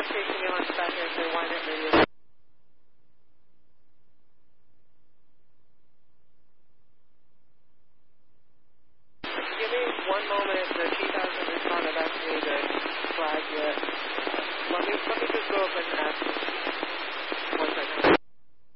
station you want back here to wind up radio. Give me one moment. The chief hasn't responded back to me to flag yet. Let me just go up and ask him.